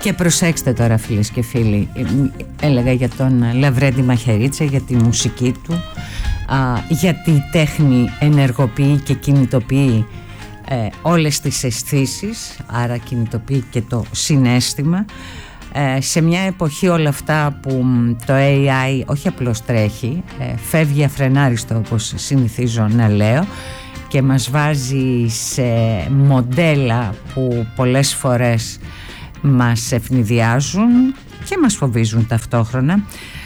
Και προσέξτε τώρα, φίλες και φίλοι, έλεγα για τον Λαβρέντη Μαχαιρίτσα, για τη μουσική του, γιατί η τέχνη ενεργοποιεί και κινητοποιεί όλες τις αισθήσεις, άρα κινητοποιεί και το συναίσθημα. Σε μια εποχή όλα αυτά που το AI όχι απλώς τρέχει, φεύγει αφρενάριστο, όπως συνηθίζω να λέω, και μας βάζει σε μοντέλα που πολλές φορές μας ευνηδιάζουν και μας φοβίζουν ταυτόχρονα.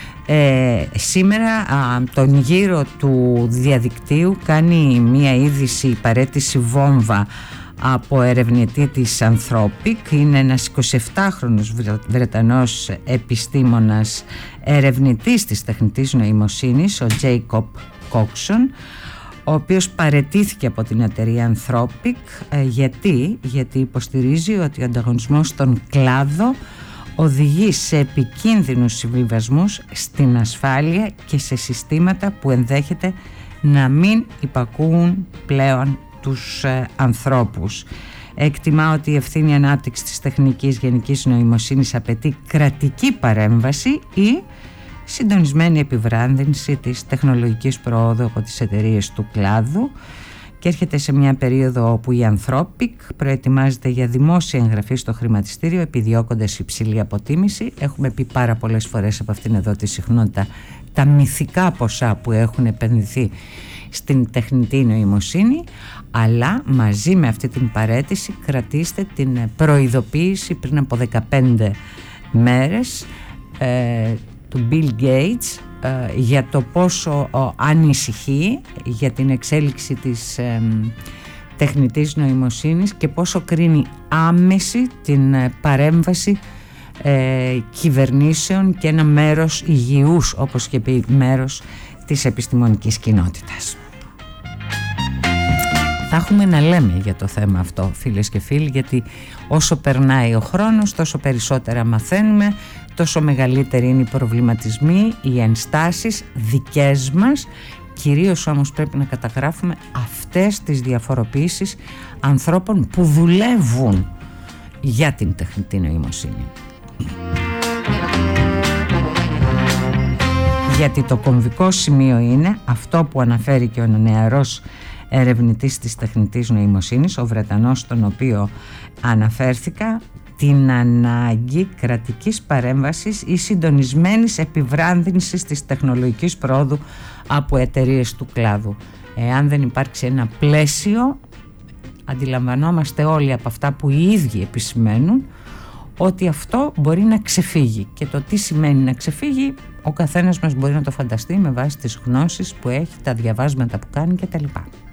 Σήμερα τον γύρο του διαδικτύου κάνει μία είδηση, παραίτηση βόμβα από ερευνητή της Anthropic. Είναι ένας 27χρονος Βρετανός επιστήμονας, ερευνητής της τεχνητής νοημοσύνης, ο Jacob Coxon, ο οποίος παραιτήθηκε από την εταιρεία Anthropic. Γιατί υποστηρίζει ότι ο ανταγωνισμός στον κλάδο οδηγεί σε επικίνδυνους συμβιβασμούς στην ασφάλεια και σε συστήματα που ενδέχεται να μην υπακούουν πλέον τους ανθρώπους. Εκτιμά ότι η ευθύνη ανάπτυξη της τεχνικής γενικής νοημοσύνης απαιτεί κρατική παρέμβαση ή συντονισμένη επιβράδυνση της τεχνολογικής προόδου από τις εταιρείες του κλάδου, και έρχεται σε μια περίοδο όπου η Anthropic προετοιμάζεται για δημόσια εγγραφή στο χρηματιστήριο, επιδιώκοντας υψηλή αποτίμηση. Έχουμε πει πάρα πολλές φορές από αυτήν εδώ τη συχνότητα τα μυθικά ποσά που έχουν επενδυθεί στην τεχνητή νοημοσύνη, αλλά μαζί με αυτή την παραίτηση κρατήστε την προειδοποίηση πριν από 15 μέρες του Bill Gates για το πόσο ανησυχεί για την εξέλιξη της τεχνητής νοημοσύνης και πόσο κρίνει άμεση την παρέμβαση κυβερνήσεων και ένα μέρος υγιούς, όπως και πει, μέρος της επιστημονικής κοινότητας. Θα έχουμε να λέμε για το θέμα αυτό, φίλες και φίλοι, γιατί όσο περνάει ο χρόνος τόσο περισσότερα μαθαίνουμε, τόσο μεγαλύτεροι είναι οι προβληματισμοί, οι ενστάσεις δικές μας. Κυρίως όμως πρέπει να καταγράφουμε αυτές τις διαφοροποιήσεις ανθρώπων που δουλεύουν για την τεχνητή νοημοσύνη. Γιατί το κομβικό σημείο είναι αυτό που αναφέρει και ο νεαρός ερευνητής της τεχνητής νοημοσύνης, ο Βρετανός, τον οποίο αναφέρθηκα, την ανάγκη κρατικής παρέμβασης ή συντονισμένης επιβράδυνσης της τεχνολογικής πρόοδου από εταιρείες του κλάδου. Εάν δεν υπάρξει ένα πλαίσιο, αντιλαμβανόμαστε όλοι από αυτά που οι ίδιοι επισημαίνουν ότι αυτό μπορεί να ξεφύγει, και το τι σημαίνει να ξεφύγει ο καθένας μας μπορεί να το φανταστεί με βάση τις γνώσεις που έχει, τα διαβάσματα που κάνει κτλ.